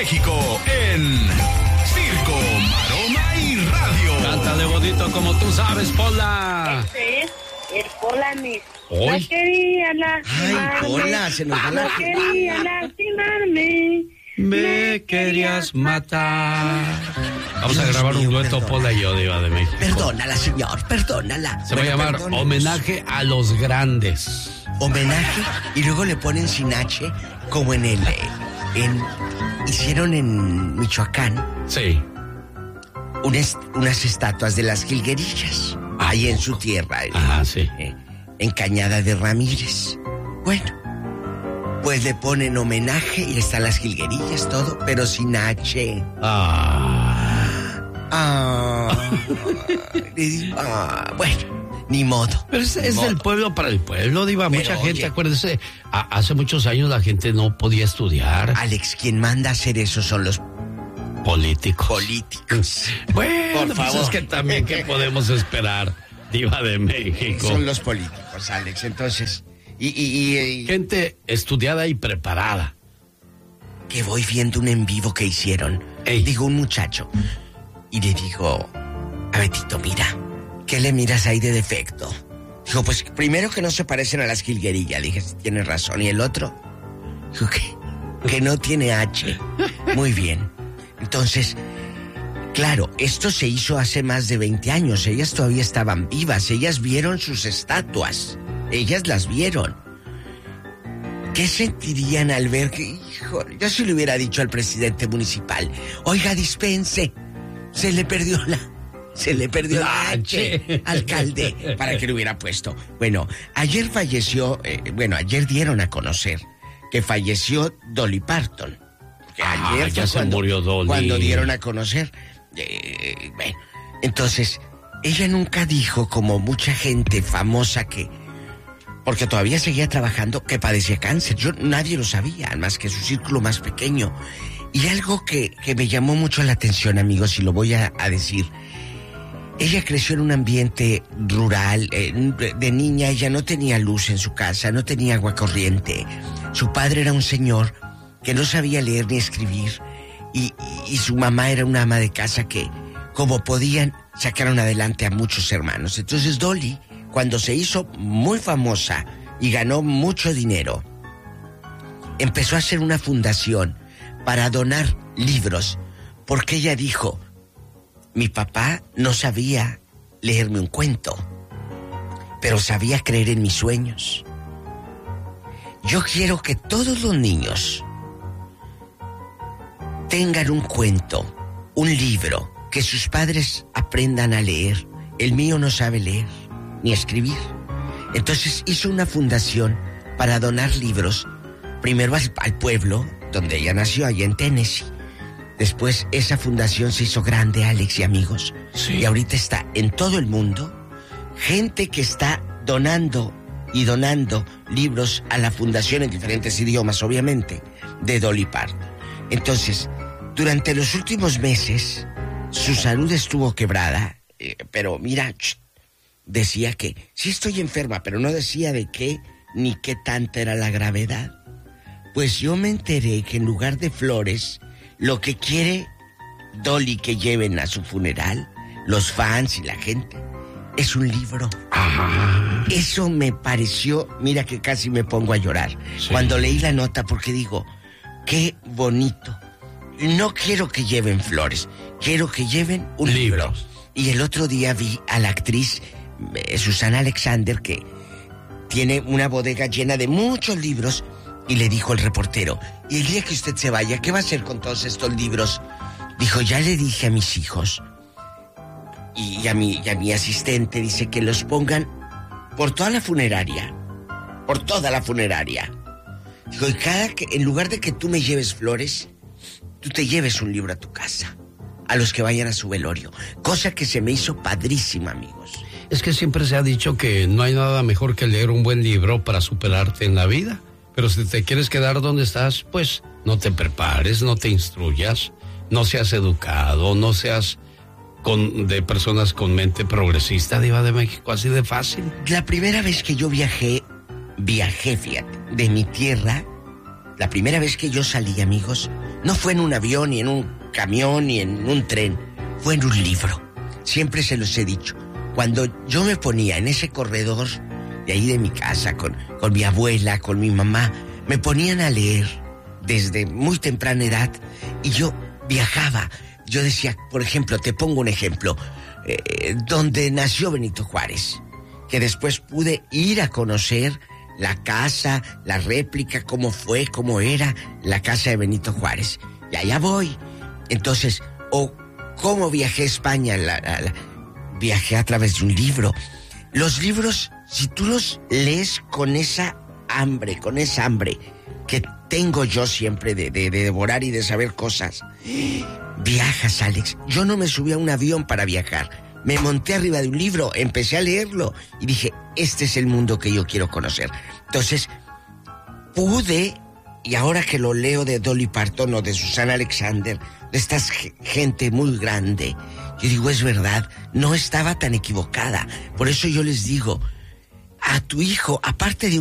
México en Circo, Maroma y Radio. Cántale bonito como tú sabes, Pola. Este es el Pola Mix. Hoy. No quería lastimarme. Ay, Pola, se nos va la... No quería lastimarme. Me querías matar. Vamos a grabar un dueto, perdona. Pola y yo, Diva de México. Perdónala, señor, perdónala. Se va a llamar perdónanos. Homenaje a los Grandes. Homenaje, y luego le ponen sin H, como hicieron en Michoacán Sí. unas estatuas de las jilguerillas, ahí en su tierra, Ajá, sí. en Cañada de Ramírez. Bueno, pues le ponen homenaje y están las jilguerillas, todo, pero sin H. Bueno, ni modo. Pero es Ni del modo. pueblo para el pueblo, Diva. Pero, Mucha gente, oye, acuérdese, hace muchos años la gente no podía estudiar. Alex, quien manda a hacer eso son los Políticos. políticos. Bueno, Por pues favor. es que también, ¿qué podemos esperar, Diva de México? Son los políticos, Alex. Entonces, y Gente estudiada y preparada. que voy viendo un en vivo que hicieron. Ey. Digo, un muchacho. Y le digo, a Betito, mira, ¿qué le miras ahí de defecto? Dijo, pues primero que no se parecen a las jilguerillas. Le dije, tienes razón. ¿Y el otro? Dijo, que no tiene H. Muy bien. Entonces, claro, esto se hizo hace más de 20 años. Ellas todavía estaban vivas. Ellas vieron sus estatuas. Ellas las vieron. ¿Qué sentirían al ver que, hijo, yo sí le hubiera dicho al presidente municipal, oiga, dispense, se le perdió la H, alcalde, para que lo hubiera puesto? Bueno, ayer falleció, ayer dieron a conocer que falleció Dolly Parton. Que ayer ya fue se murió Dolly. cuando dieron a conocer. Bueno, entonces, ella nunca dijo, como mucha gente famosa porque todavía seguía trabajando, que padecía cáncer. Nadie lo sabía, más que su círculo más pequeño. Y algo que me llamó mucho la atención, amigos, y lo voy a decir. Ella creció en un ambiente rural. De niña ella no tenía luz en su casa, no tenía agua corriente. Su padre era un señor que no sabía leer ni escribir. Y su mamá era una ama de casa que, como podían, sacaron adelante a muchos hermanos. Entonces Dolly, cuando se hizo muy famosa y ganó mucho dinero, empezó a hacer una fundación para donar libros, porque ella dijo, mi papá no sabía leerme un cuento, pero sabía creer en mis sueños. Yo quiero que todos los niños tengan un cuento, un libro, que sus padres aprendan a leer. El mío no sabe leer ni escribir. Entonces hizo una fundación para donar libros, primero al pueblo donde ella nació, allá en Tennessee. Después esa fundación se hizo grande, Alex y amigos. Sí. Y ahorita está en todo el mundo gente que está donando libros a la fundación en diferentes idiomas, obviamente, de Dolly Parton. Entonces, durante los últimos meses, su salud estuvo quebrada, pero mira, decía que sí estoy enferma, pero no decía de qué ni qué tanta era la gravedad. Pues yo me enteré que en lugar de flores, lo que quiere Dolly que lleven a su funeral, los fans y la gente, es un libro. Eso me pareció, mira que casi me pongo a llorar cuando leí la nota, porque digo, qué bonito. No quiero que lleven flores, quiero que lleven un libro. Y el otro día vi a la actriz Susana Alexander, que tiene una bodega llena de muchos libros, y le dijo al reportero, y el día que usted se vaya, ¿qué va a hacer con todos estos libros? Dijo, ya le dije a mis hijos y a mi asistente, dice que los pongan por toda la funeraria. Dijo, y en lugar de que tú me lleves flores, tú te lleves un libro a tu casa, a los que vayan a su velorio. Cosa que se me hizo padrísima, amigos. Es que siempre se ha dicho que no hay nada mejor que leer un buen libro para superarte en la vida. Pero si te quieres quedar donde estás, pues no te prepares, no te instruyas, no seas educado, no seas de personas con mente progresista, Diva de México, así de fácil. La primera vez que yo viajé, fíjate, de mi tierra, la primera vez que yo salí, amigos, no fue en un avión, ni en un camión, ni en un tren. Fue en un libro. Siempre se los he dicho. Cuando yo me ponía en ese corredor de ahí de mi casa, con mi abuela, con mi mamá, me ponían a leer desde muy temprana edad y yo viajaba. Yo decía, por ejemplo, te pongo un ejemplo, donde nació Benito Juárez, que después pude ir a conocer la casa, la réplica, cómo fue, cómo era la casa de Benito Juárez. Y allá voy. Entonces, cómo viajé a España, viajé a través de un libro. Los libros, si tú los lees con esa hambre que tengo yo siempre de devorar y de saber cosas, viajas, Alex. Yo no me subí a un avión para viajar. Me monté arriba de un libro, empecé a leerlo y dije, este es el mundo que yo quiero conocer. Entonces, pude, y ahora que lo leo de Dolly Parton o de Susana Alexander, de esta gente muy grande, yo digo, es verdad, no estaba tan equivocada. Por eso yo les digo, a tu hijo, aparte de un